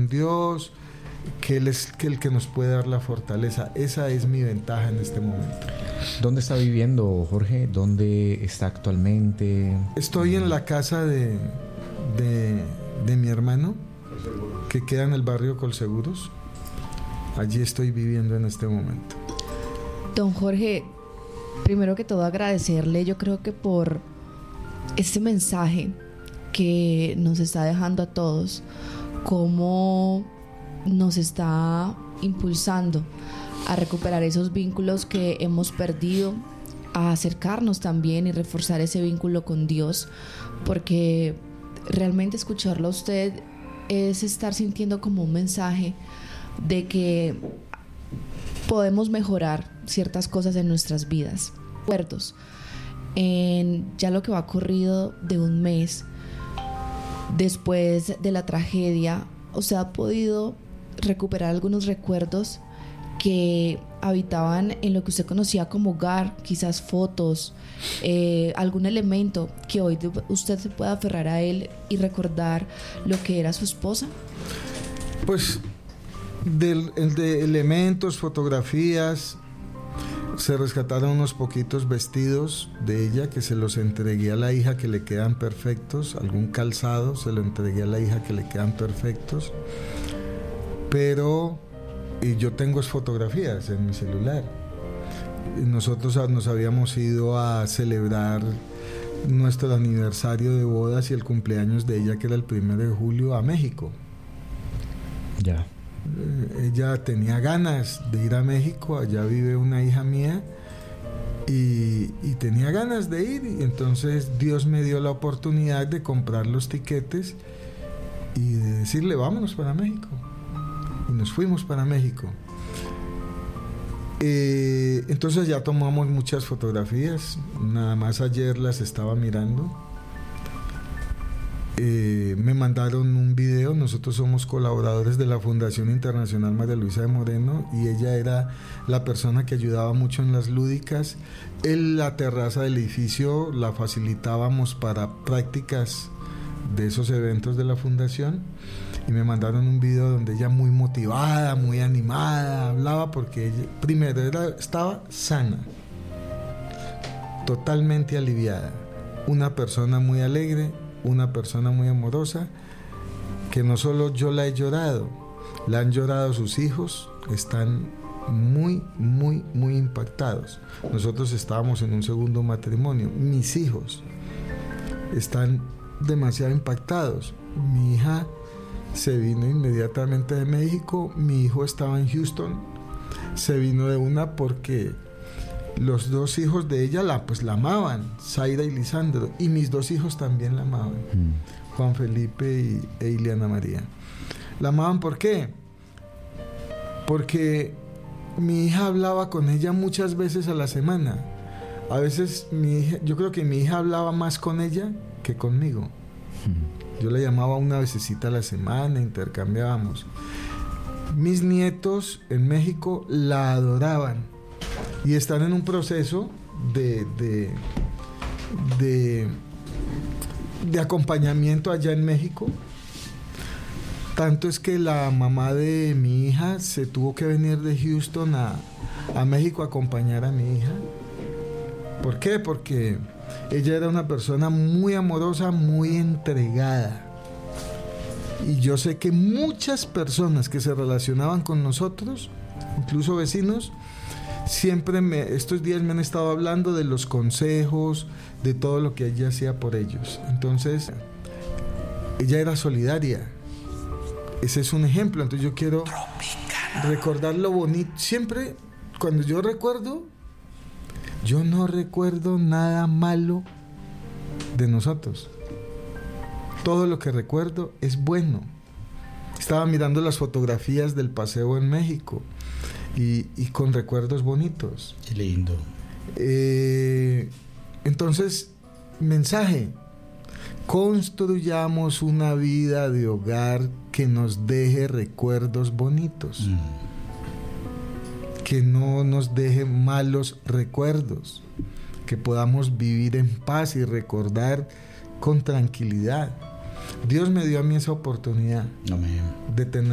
con Dios, que Él es el que nos puede dar la fortaleza. Esa es mi ventaja en este momento. ¿Dónde está viviendo, Jorge? ¿Dónde está actualmente? Estoy en la casa de mi hermano, que queda en el barrio Colseguros. Allí estoy viviendo en este momento. Don Jorge, primero que todo agradecerle, yo creo que por este mensaje que nos está dejando a todos, cómo nos está impulsando a recuperar esos vínculos que hemos perdido, a acercarnos también y reforzar ese vínculo con Dios, porque realmente escucharlo a usted es estar sintiendo como un mensaje de que podemos mejorar ciertas cosas en nuestras vidas. Recuerdos en ya lo que va corrido de un mes después de la tragedia, ¿usted ha podido recuperar algunos recuerdos que habitaban en lo que usted conocía como hogar, quizás fotos, algún elemento que hoy usted se pueda aferrar a él y recordar lo que era su esposa? Pues de elementos, fotografías, se rescataron unos poquitos vestidos de ella que se los entregué a la hija que le quedan perfectos, algún calzado se lo entregué a la hija que le quedan perfectos, pero yo tengo fotografías en mi celular. Nosotros nos habíamos ido a celebrar nuestro aniversario de bodas y el cumpleaños de ella, que era el 1 de julio, a México. Ya. Ella tenía ganas de ir a México, allá vive una hija mía, y tenía ganas de ir, y entonces Dios me dio la oportunidad de comprar los tiquetes y de decirle vámonos para México, y nos fuimos para México. Entonces ya tomamos muchas fotografías, nada más ayer las estaba mirando. Me mandaron un video. Nosotros somos colaboradores de la Fundación Internacional María Luisa de Moreno, y ella era la persona que ayudaba mucho en las lúdicas. La terraza del edificio la facilitábamos para prácticas de esos eventos de la fundación, y me mandaron un video donde ella, muy motivada, muy animada, hablaba, porque ella primero estaba sana, totalmente aliviada, una persona muy alegre, una persona muy amorosa, que no solo yo la he llorado, la han llorado sus hijos, están muy, muy, muy impactados. Nosotros estábamos en un segundo matrimonio, mis hijos están demasiado impactados. Mi hija se vino inmediatamente de México, mi hijo estaba en Houston, se vino de una porque los dos hijos de ella la amaban, Zaira y Lisandro, y mis dos hijos también la amaban, Juan Felipe e Ileana María. La amaban, ¿por qué? Porque mi hija hablaba con ella muchas veces a la semana. A veces yo creo que mi hija hablaba más con ella que conmigo. Yo la llamaba una vecesita a la semana, intercambiábamos. Mis nietos en México la adoraban y están en un proceso de acompañamiento allá en México. Tanto es que la mamá de mi hija se tuvo que venir de Houston a México a acompañar a mi hija. ¿Por qué? Porque ella era una persona muy amorosa, muy entregada. Y yo sé que muchas personas que se relacionaban con nosotros, incluso vecinos, estos días me han estado hablando de los consejos, de todo lo que ella hacía por ellos. Entonces, ella era solidaria. Ese es un ejemplo. Entonces yo quiero recordar lo bonito. Siempre, cuando yo recuerdo, yo no recuerdo nada malo de nosotros. Todo lo que recuerdo es bueno. Estaba mirando las fotografías del paseo en México y con recuerdos bonitos. Qué lindo. Entonces, mensaje: construyamos una vida de hogar que nos deje recuerdos bonitos, que no nos deje malos recuerdos, que podamos vivir en paz y recordar con tranquilidad. Dios me dio a mí esa oportunidad. Amén. De tener